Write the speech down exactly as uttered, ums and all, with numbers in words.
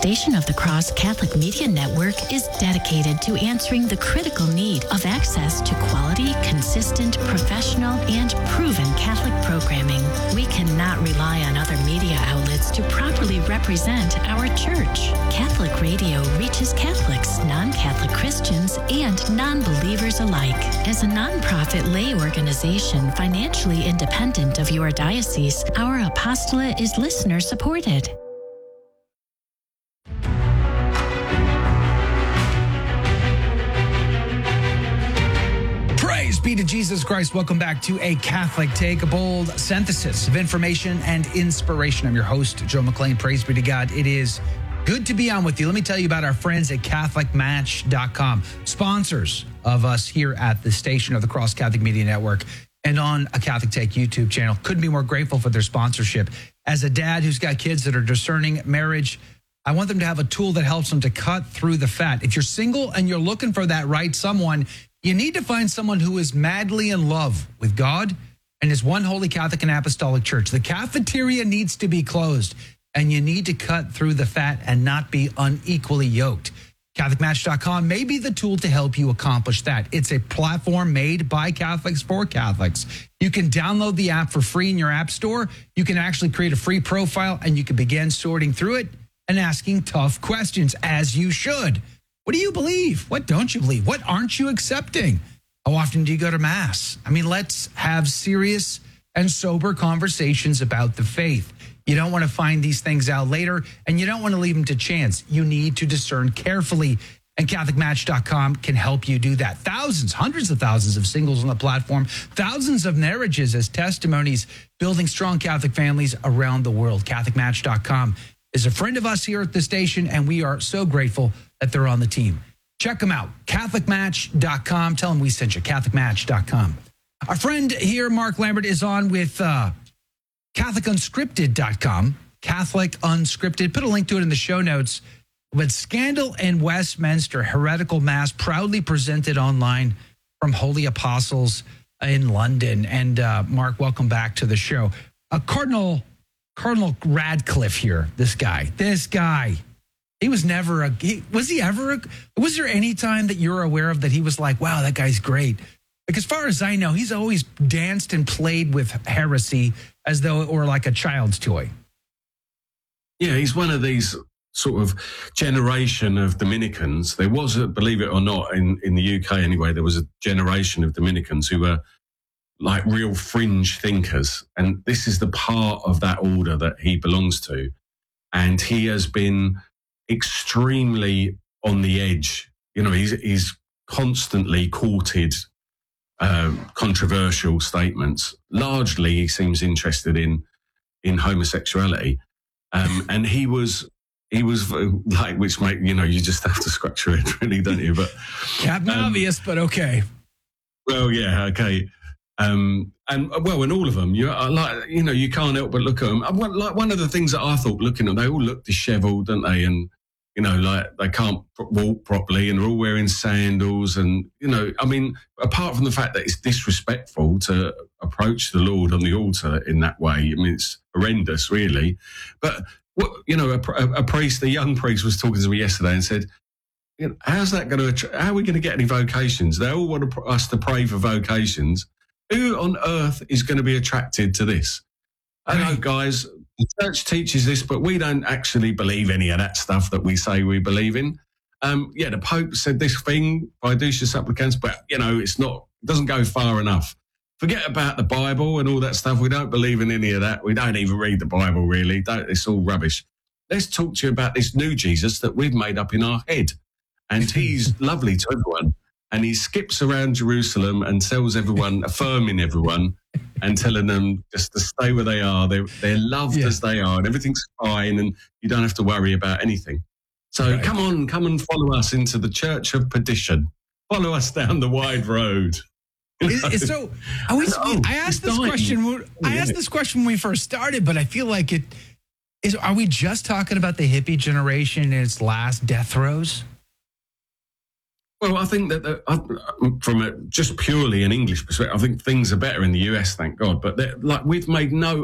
Station of the Cross Catholic Media Network is dedicated to answering the critical need of access to quality, consistent, professional, and proven Catholic programming. We cannot rely on other media outlets to properly represent our church. Catholic Radio reaches Catholics, non-Catholic Christians, and non-believers alike. As a nonprofit lay organization financially independent of your diocese, our apostolate is listener-supported. Praise be to Jesus Christ. Welcome back to A Catholic Take, a bold synthesis of information and inspiration. I'm your host, Joe McLean. Praise be to God. It is good to be on with you. Let me tell you about our friends at Catholic Match dot com, sponsors of us here at the Station of the Cross Catholic Media Network and on A Catholic Take YouTube channel. Couldn't be more grateful for their sponsorship. As a dad who's got kids that are discerning marriage, I want them to have a tool that helps them to cut through the fat. If you're single and you're looking for that right someone, you need to find someone who is madly in love with God and His one holy Catholic and Apostolic Church. The cafeteria needs to be closed, and you need to cut through the fat and not be unequally yoked. Catholic Match dot com may be the tool to help you accomplish that. It's a platform made by Catholics for Catholics. You can download the app for free in your app store. You can actually create a free profile, and you can begin sorting through it and asking tough questions, as you should. What do you believe? What don't you believe? What aren't you accepting? How often do you go to Mass? I mean, let's have serious and sober conversations about the faith. You don't want to find these things out later, and you don't want to leave them to chance. You need to discern carefully, and Catholic Match dot com can help you do that. Thousands, hundreds of thousands of singles on the platform, thousands of marriages as testimonies, building strong Catholic families around the world. Catholic Match dot com is a friend of us here at the station, and we are so grateful that they're on the team. Check them out, Catholic Match dot com. Tell them we sent you, Catholic Match dot com. Our friend here, Mark Lambert, is on with uh, Catholic Unscripted dot com. Catholic Unscripted. Put a link to it in the show notes. But Scandal in Westminster, Heretical Mass, proudly presented online from Holy Apostles in London. And uh, Mark, welcome back to the show. Uh, Cardinal Cardinal Radcliffe here, this guy, this guy. He was never a, he, was he ever, a, was there any time that you're aware of that he was like, wow, that guy's great? Like, as far as I know, he's always danced and played with heresy as though it were like a child's toy. Yeah, he's one of these sort of generation of Dominicans. There was, a, believe it or not, in, in the U K anyway, there was a generation of Dominicans who were like real fringe thinkers. And this is the part of that order that he belongs to. And he has been extremely on the edge. You know, he's, he's constantly courted uh, controversial statements. Largely, he seems interested in in homosexuality. Um, and he was, he was like, which make, you know, you just have to scratch your head, really, don't you? But Captain um, Obvious, but okay. Well, yeah, okay. Um, and well, in all of them, you like, you know, you can't help but look at them. Like, one of the things that I thought, looking at, they all look dishevelled, don't they? And you know, like they can't walk properly, and they're all wearing sandals. And you know, I mean, apart from the fact that it's disrespectful to approach the Lord on the altar in that way, I mean, it's horrendous, really. But what, you know, a, a priest, a young priest, was talking to me yesterday and said, you know, how's that going to? How are we going to get any vocations? They all want us to pray for vocations. Who on earth is going to be attracted to this? I know, guys, the church teaches this, but we don't actually believe any of that stuff that we say we believe in. Um, yeah, the Pope said this thing, Fiducia Supplicans, but, you know, it's not, it doesn't go far enough. Forget about the Bible and all that stuff. We don't believe in any of that. We don't even read the Bible, really. Don't, it's all rubbish. Let's talk to you about this new Jesus that we've made up in our head. And he's lovely to everyone. And he skips around Jerusalem and tells everyone, affirming everyone and telling them just to stay where they are. They're, they're loved yeah. as they are, and everything's fine, and you don't have to worry about anything. So right. come on, come and follow us into the Church of Perdition. Follow us down the wide road. You know? So I, was, oh, I asked this dying. question. I asked this question when we first started, but I feel like it is. Are we just talking about the hippie generation in its last death throes? Well, I think that the, uh, from a just purely an English perspective, I think things are better in the U S, thank God. But like we've made no